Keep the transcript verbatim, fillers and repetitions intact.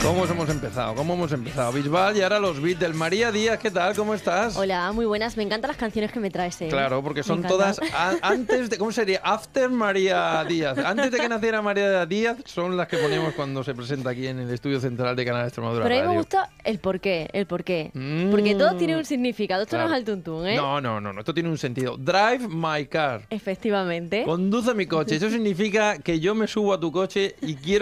¿Cómo hemos empezado? ¿Cómo hemos empezado? Bisbal y ahora los Beatles. María Díaz, ¿qué tal? ¿Cómo estás? Hola, muy buenas. Me encantan las canciones que me traes, ¿eh? Claro, porque son Me todas encantan. a- antes de... ¿Cómo sería? After María Díaz. Antes de que naciera María Díaz son las que ponemos cuando se presenta aquí en el estudio central de Canal Extremadura Pero a mí me Radio. gusta el porqué, el porqué. Mm. Porque todo tiene un significado. Esto Claro. no es al tuntún, ¿eh? No, no, no, no, esto tiene un sentido. Drive my car. Efectivamente. Conduce mi coche. Eso significa que yo me subo a tu coche y quiero